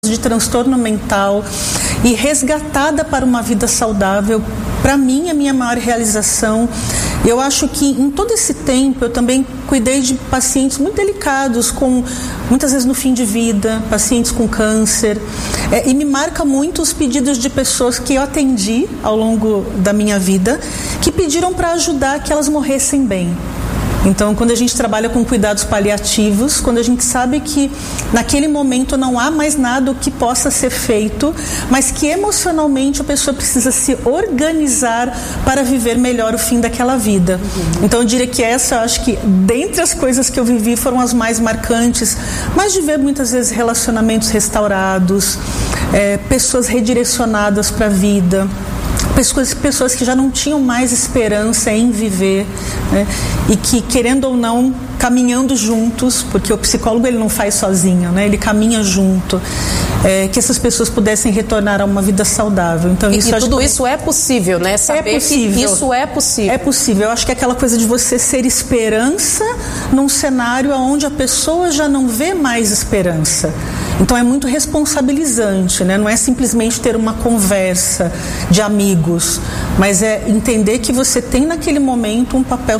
de transtorno mental e resgatada para uma vida saudável. Para mim, a minha maior realização. Eu acho que em todo esse tempo eu também cuidei de pacientes muito delicados, muitas vezes no fim de vida, pacientes com câncer. E me marca muito os pedidos de pessoas que eu atendi ao longo da minha vida, que pediram para ajudar que elas morressem bem. Então, quando a gente trabalha com cuidados paliativos, quando a gente sabe que naquele momento não há mais nada que possa ser feito, mas que emocionalmente a pessoa precisa se organizar para viver melhor o fim daquela vida. Então, eu diria que essa, eu acho que dentre as coisas que eu vivi foram as mais marcantes, mas de ver muitas vezes relacionamentos restaurados, pessoas redirecionadas para a vida, pessoas que já não tinham mais esperança em viver, né? E que, querendo ou não, caminhando juntos, porque o psicólogo ele não faz sozinho, né? Ele caminha junto, que essas pessoas pudessem retornar a uma vida saudável. Então, isso isso é possível, né? Saber que isso é possível. É possível. Eu acho que é aquela coisa de você ser esperança num cenário onde a pessoa já não vê mais esperança. Então é muito responsabilizante, né? Não é simplesmente ter uma conversa de amigos, mas é entender que você tem naquele momento um papel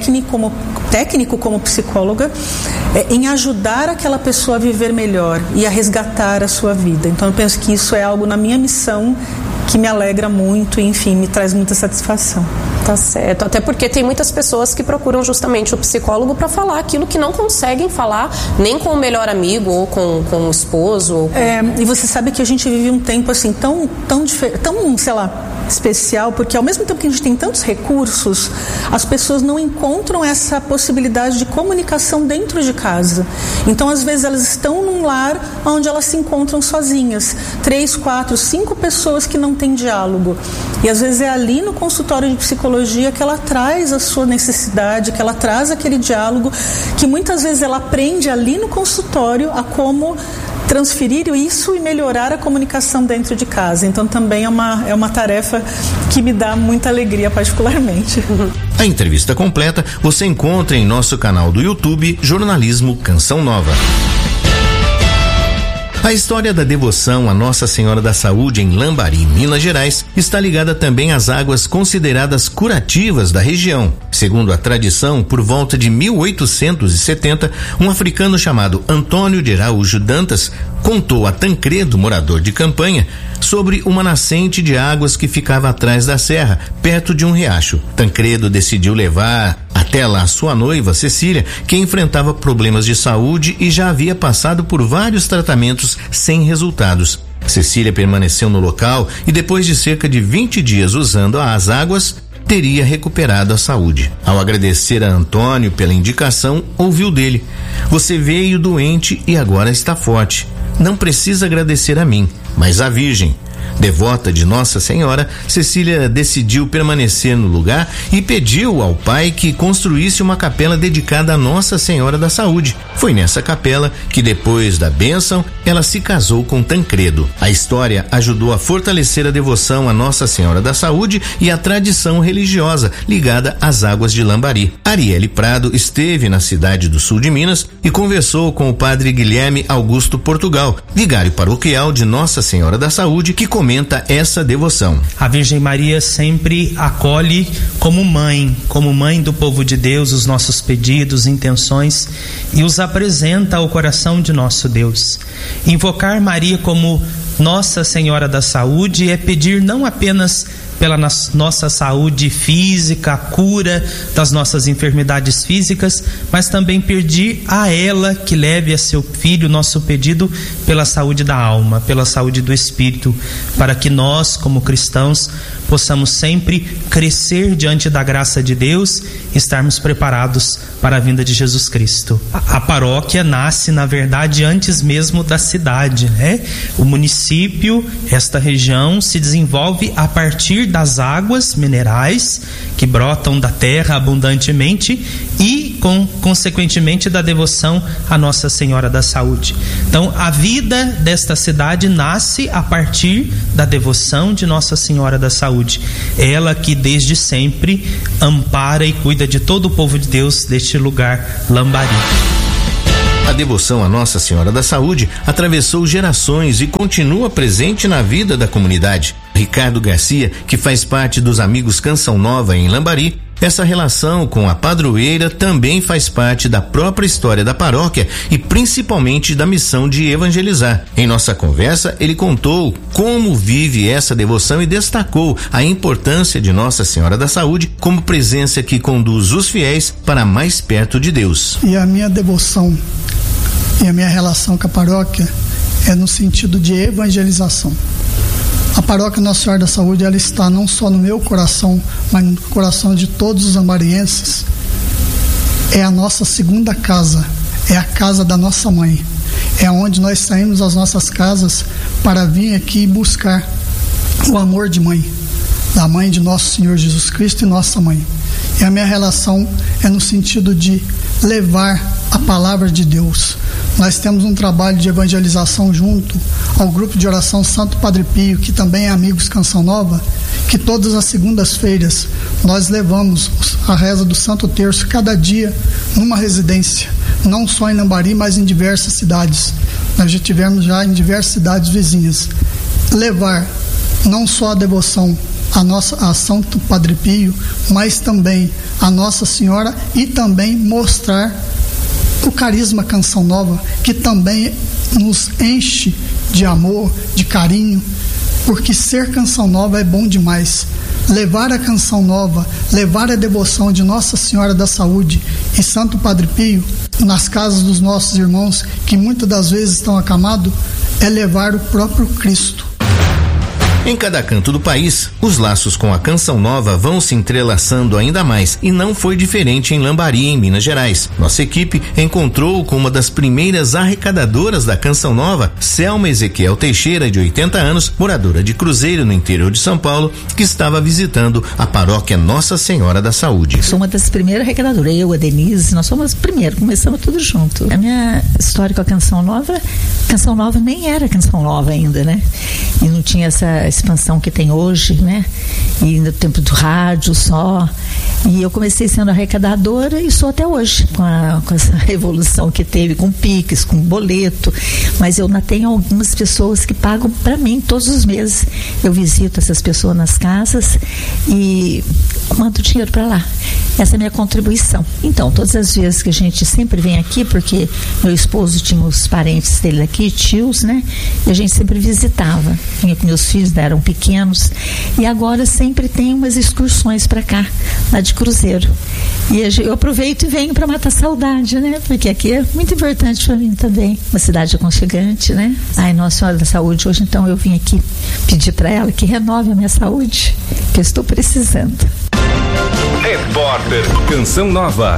técnico como psicóloga, em ajudar aquela pessoa a viver melhor e a resgatar a sua vida. Então eu penso que isso é algo na minha missão que me alegra muito e, enfim, me traz muita satisfação. Tá certo, até porque tem muitas pessoas que procuram justamente o psicólogo para falar aquilo que não conseguem falar nem com o melhor amigo ou com o esposo. E você sabe que a gente vive um tempo assim tão, sei lá, especial, porque ao mesmo tempo que a gente tem tantos recursos, as pessoas não encontram essa possibilidade de comunicação dentro de casa. Então, às vezes, elas estão num lar onde elas se encontram sozinhas. 3, 4, 5 pessoas que não têm diálogo. E às vezes é ali no consultório de psicologia que ela traz a sua necessidade, que ela traz aquele diálogo, que muitas vezes ela aprende ali no consultório a como transferir isso e melhorar a comunicação dentro de casa. Então também é uma tarefa que me dá muita alegria particularmente. A entrevista completa você encontra em nosso canal do YouTube Jornalismo Canção Nova. A história da devoção a Nossa Senhora da Saúde em Lambari, Minas Gerais, está ligada também às águas consideradas curativas da região. Segundo a tradição, por volta de 1870, um africano chamado Antônio de Araújo Dantas contou a Tancredo, morador de Campanha, sobre uma nascente de águas que ficava atrás da serra, perto de um riacho. Tancredo decidiu levar até lá sua noiva, Cecília, que enfrentava problemas de saúde e já havia passado por vários tratamentos sem resultados. Cecília permaneceu no local e depois de cerca de 20 dias usando as águas, teria recuperado a saúde. Ao agradecer a Antônio pela indicação, ouviu dele: "Você veio doente e agora está forte. Não precisa agradecer a mim, mas à Virgem." Devota de Nossa Senhora, Cecília decidiu permanecer no lugar e pediu ao pai que construísse uma capela dedicada a Nossa Senhora da Saúde. Foi nessa capela que, depois da bênção, ela se casou com Tancredo. A história ajudou a fortalecer a devoção a Nossa Senhora da Saúde e a tradição religiosa ligada às águas de Lambari. Arielle Prado esteve na cidade do sul de Minas e conversou com o padre Guilherme Augusto Portugal, vigário paroquial de Nossa Senhora da Saúde, que comenta essa devoção. A Virgem Maria sempre acolhe como mãe do povo de Deus, os nossos pedidos, intenções, e os apresenta ao coração de nosso Deus. Invocar Maria como Nossa Senhora da Saúde é pedir não apenas pela nossa saúde física, a cura das nossas enfermidades físicas, mas também pedir a ela que leve a seu filho nosso pedido pela saúde da alma, pela saúde do espírito, para que nós, como cristãos, possamos sempre crescer diante da graça de Deus e estarmos preparados para a vinda de Jesus Cristo. A paróquia nasce, na verdade, antes mesmo da cidade, né? O município, esta região, se desenvolve a partir das águas minerais que brotam da terra abundantemente e, consequentemente, da devoção a Nossa Senhora da Saúde. Então, a vida desta cidade nasce a partir da devoção de Nossa Senhora da Saúde. Ela que desde sempre ampara e cuida de todo o povo de Deus deste lugar Lambari. A devoção à Nossa Senhora da Saúde atravessou gerações e continua presente na vida da comunidade. Ricardo Garcia, que faz parte dos Amigos Canção Nova em Lambari, essa relação com a padroeira também faz parte da própria história da paróquia e principalmente da missão de evangelizar. Em nossa conversa, ele contou como vive essa devoção e destacou a importância de Nossa Senhora da Saúde como presença que conduz os fiéis para mais perto de Deus. E a minha devoção e a minha relação com a paróquia é no sentido de evangelização. A paróquia Nossa Senhora da Saúde, ela está não só no meu coração, mas no coração de todos os lambarienses. É a nossa segunda casa, é a casa da nossa mãe. É onde nós saímos das nossas casas para vir aqui buscar o amor de mãe, da mãe de nosso Senhor Jesus Cristo e nossa mãe. E a minha relação é no sentido de levar a palavra de Deus. Nós temos um trabalho de evangelização junto ao grupo de oração Santo Padre Pio, que também é Amigos Canção Nova, que todas as segundas-feiras nós levamos a reza do Santo Terço cada dia numa residência, não só em Lambari, mas em diversas cidades. Nós já tivemos em diversas cidades vizinhas. Levar não só a devoção a Santo Padre Pio, mas também a Nossa Senhora e também mostrar o carisma Canção Nova, que também nos enche de amor, de carinho, porque ser Canção Nova é bom demais. Levar a Canção Nova, levar a devoção de Nossa Senhora da Saúde e Santo Padre Pio nas casas dos nossos irmãos, que muitas das vezes estão acamados, é levar o próprio Cristo. Em cada canto do país, os laços com a Canção Nova vão se entrelaçando ainda mais e não foi diferente em Lambari, em Minas Gerais. Nossa equipe encontrou com uma das primeiras arrecadadoras da Canção Nova, Selma Ezequiel Teixeira, de 80 anos, moradora de Cruzeiro, no interior de São Paulo, que estava visitando a paróquia Nossa Senhora da Saúde. Sou uma das primeiras arrecadadoras, eu, a Denise, nós somos as primeiras, começamos tudo junto. A minha história com a Canção Nova nem era Canção Nova ainda, né? E não tinha essa expansão que tem hoje, né? E no tempo do rádio só. E eu comecei sendo arrecadadora e sou até hoje, com essa revolução que teve, com Pix, com boleto. Mas eu ainda tenho algumas pessoas que pagam para mim todos os meses. Eu visito essas pessoas nas casas e mando dinheiro para lá. Essa é a minha contribuição. Então, todas as vezes que a gente sempre vem aqui, porque meu esposo tinha os parentes dele aqui, tios, né? E a gente sempre visitava. Vinha com meus filhos, eram pequenos. E agora sempre tem umas excursões para cá, lá de Cruzeiro. E eu aproveito e venho para matar saudade, né? Porque aqui é muito importante para mim também. Uma cidade aconchegante, né? Ai, Nossa Senhora da Saúde, hoje então eu vim aqui pedir para ela que renove a minha saúde, que eu estou precisando. Repórter Canção Nova.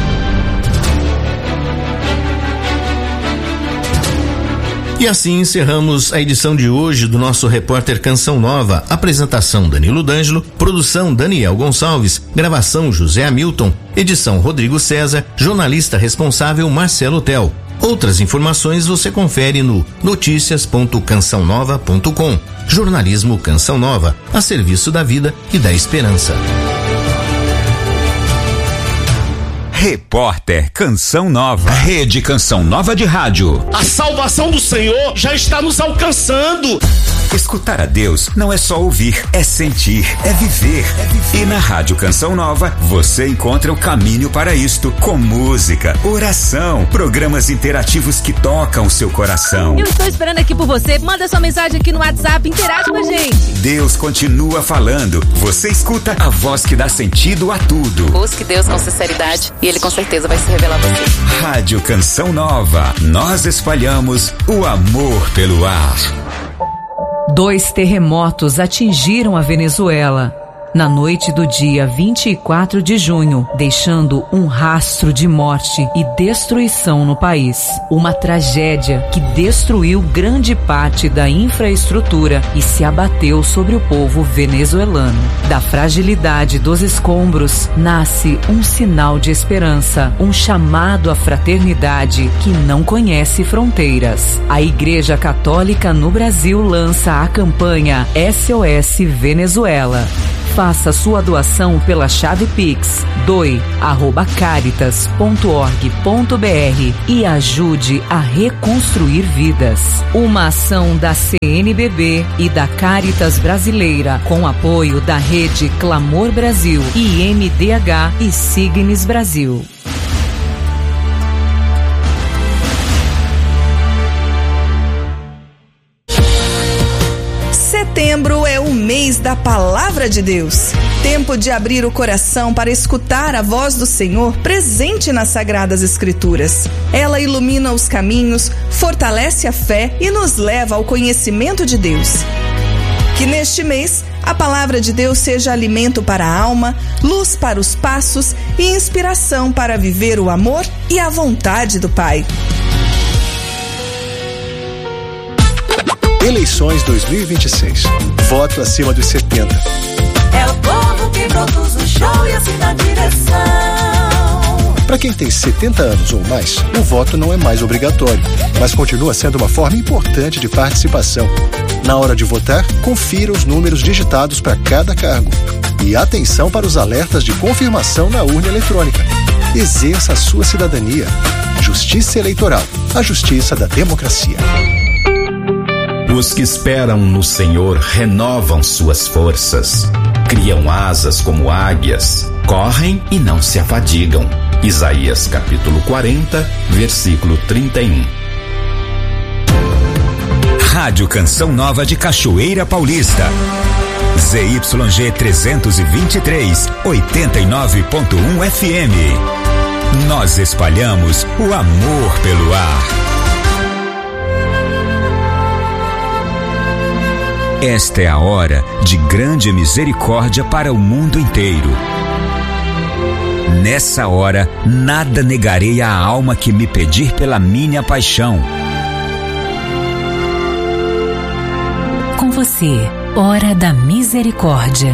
E assim encerramos a edição de hoje do nosso Repórter Canção Nova. Apresentação Danilo D'Angelo, produção Daniel Gonçalves, gravação José Hamilton, edição Rodrigo César, jornalista responsável Marcelo Tel. Outras informações você confere no noticias.cançãonova.com. Jornalismo Canção Nova, a serviço da vida e da esperança. Repórter Canção Nova. Rede Canção Nova de Rádio. A salvação do Senhor já está nos alcançando. Escutar a Deus não é só ouvir, é sentir, é viver. E na Rádio Canção Nova, você encontra o caminho para isto, com música, oração, programas interativos que tocam o seu coração. Eu estou esperando aqui por você. Manda sua mensagem aqui no WhatsApp, interage com a gente. Deus continua falando. Você escuta a voz que dá sentido a tudo. Busque Deus com sinceridade e Ele com certeza vai se revelar a você. Rádio Canção Nova. Nós espalhamos o amor pelo ar. 2 terremotos atingiram a Venezuela na noite do dia 24 de junho, deixando um rastro de morte e destruição no país. Uma tragédia que destruiu grande parte da infraestrutura e se abateu sobre o povo venezuelano. Da fragilidade dos escombros nasce um sinal de esperança, um chamado à fraternidade que não conhece fronteiras. A Igreja Católica no Brasil lança a campanha SOS Venezuela. Faça sua doação pela chave Pix doe@caritas.org.br e ajude a reconstruir vidas. Uma ação da CNBB e da Caritas Brasileira, com apoio da Rede Clamor Brasil, IMDH e Signes Brasil. Setembro é o mês da Palavra de Deus. Tempo de abrir o coração para escutar a voz do Senhor presente nas Sagradas Escrituras. Ela ilumina os caminhos, fortalece a fé e nos leva ao conhecimento de Deus. Que neste mês a Palavra de Deus seja alimento para a alma, luz para os passos e inspiração para viver o amor e a vontade do Pai. Eleições 2026. Voto acima dos 70. É o povo que produz o show e assim dá direção. Para quem tem 70 anos ou mais, o voto não é mais obrigatório, mas continua sendo uma forma importante de participação. Na hora de votar, confira os números digitados para cada cargo. E atenção para os alertas de confirmação na urna eletrônica. Exerça a sua cidadania. Justiça Eleitoral. A justiça da democracia. Os que esperam no Senhor renovam suas forças. Criam asas como águias. Correm e não se afadigam. Isaías capítulo 40, versículo 31. Rádio Canção Nova de Cachoeira Paulista. ZYG 323, 89.1 FM. Nós espalhamos o amor pelo ar. Esta é a hora de grande misericórdia para o mundo inteiro. Nessa hora, nada negarei à alma que me pedir pela minha paixão. Com você, Hora da Misericórdia.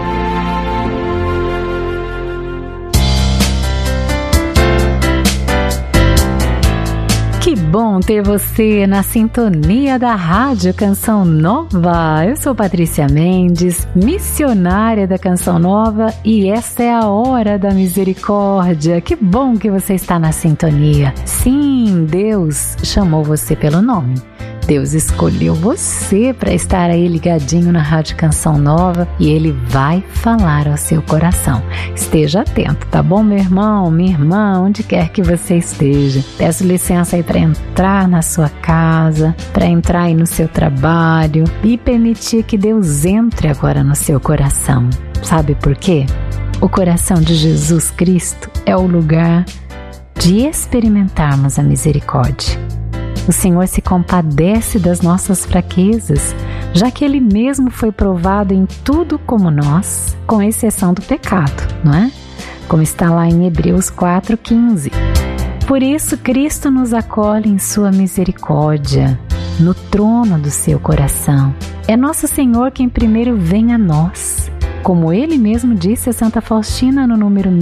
Que bom ter você na sintonia da Rádio Canção Nova. Eu sou Patrícia Mendes, missionária da Canção Nova, e essa é a Hora da Misericórdia. Que bom que você está na sintonia. Sim, Deus chamou você pelo nome. Deus escolheu você para estar aí ligadinho na Rádio Canção Nova e Ele vai falar ao seu coração. Esteja atento, tá bom, meu irmão, minha irmã, onde quer que você esteja. Peço licença aí para entrar na sua casa, para entrar aí no seu trabalho e permitir que Deus entre agora no seu coração. Sabe por quê? O coração de Jesus Cristo é o lugar de experimentarmos a misericórdia. O Senhor se compadece das nossas fraquezas, já que Ele mesmo foi provado em tudo como nós, com exceção do pecado, não é? Como está lá em Hebreus 4,15. Por isso, Cristo nos acolhe em sua misericórdia, no trono do seu coração. É nosso Senhor quem primeiro vem a nós. Como Ele mesmo disse a Santa Faustina no número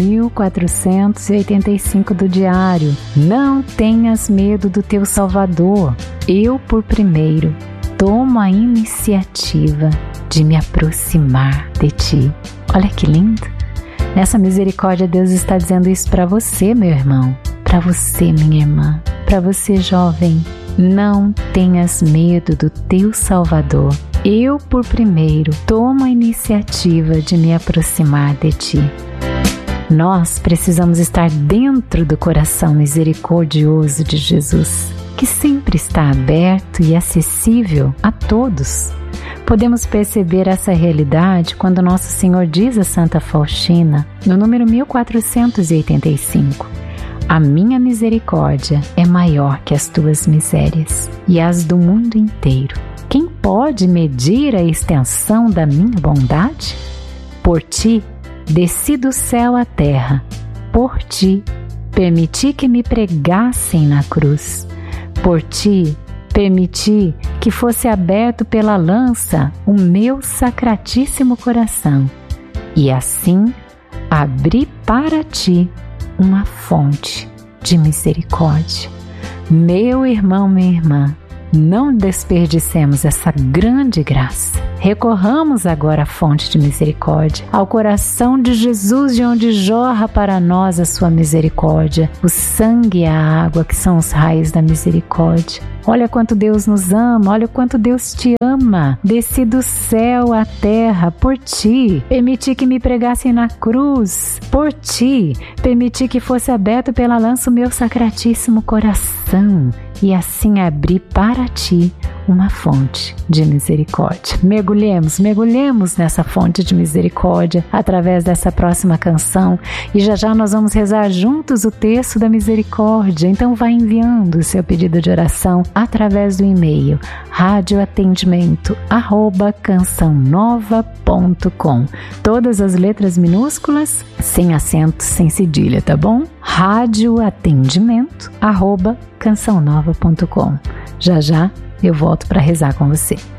1485 do diário: não tenhas medo do teu Salvador. Eu, por primeiro, tomo a iniciativa de me aproximar de ti. Olha que lindo! Nessa misericórdia, Deus está dizendo isso para você, meu irmão, para você, minha irmã, para você, jovem. Não tenhas medo do teu Salvador. Eu, por primeiro, tomo a iniciativa de me aproximar de ti. Nós precisamos estar dentro do coração misericordioso de Jesus, que sempre está aberto e acessível a todos. Podemos perceber essa realidade quando Nosso Senhor diz a Santa Faustina, no número 1485, a minha misericórdia é maior que as tuas misérias e as do mundo inteiro. Quem pode medir a extensão da minha bondade? Por ti, desci do céu à terra. Por ti, permiti que me pregassem na cruz. Por ti, permiti que fosse aberto pela lança o meu sacratíssimo coração. E assim, abri para ti uma fonte de misericórdia. Meu irmão, minha irmã, Não desperdicemos essa grande graça. Recorramos agora à fonte de misericórdia, ao coração de Jesus, de onde jorra para nós a sua misericórdia, o sangue e a água que são os raios da misericórdia. Olha quanto Deus nos ama, olha quanto Deus te ama. Desci do céu à terra por ti, permiti que me pregassem na cruz por ti, permiti que fosse aberto pela lança o meu sacratíssimo coração e assim abri para ti uma fonte de misericórdia. Mergulhemos nessa fonte de misericórdia através dessa próxima canção e já nós vamos rezar juntos o texto da misericórdia. Então vai enviando o seu pedido de oração através do e-mail radioatendimento@cançãonova.com. Todas as letras minúsculas, sem acento, sem cedilha, tá bom? radioatendimento@cançãonova.com. Já eu volto para rezar com você.